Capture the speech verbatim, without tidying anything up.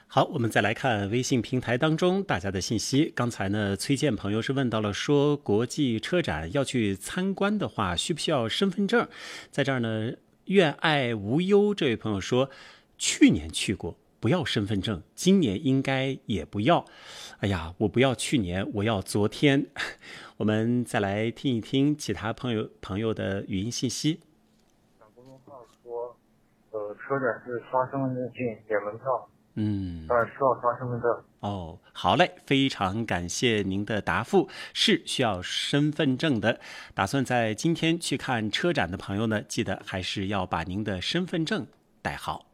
好，我们再来看微信平台当中大家的信息。刚才呢，崔健朋友是问到了说，国际车展要去参观的话，需不需要身份证？在这儿呢，愿爱无忧这位朋友说，去年去过，不要身份证，今年应该也不要。哎呀，我不要去年，我要昨天。我们再来听一听其他朋友朋友的语音信息。 公众号说，呃，车展是刷身份证进，点门票。 嗯， 当然需要刷身份证。 哦，好嘞，非常感谢您的答复，是需要身份证的。打算在今天去看车展的朋友呢，记得还是要把您的身份证带好。